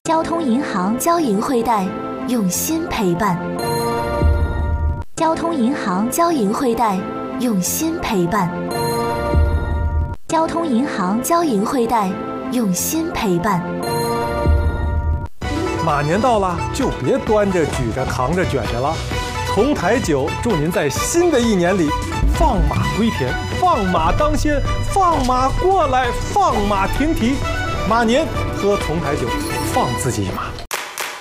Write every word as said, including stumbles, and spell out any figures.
交通银行交银惠贷，用心陪伴。交通银行交银惠贷，用心陪伴。交通银行交银惠贷，用心陪伴。 马年到了，就别端着、举着、扛着、卷着了。同台酒祝您在新的一年里放马归田，放马当先，放马过来，放马停蹄。马年喝同台酒，放自己一马。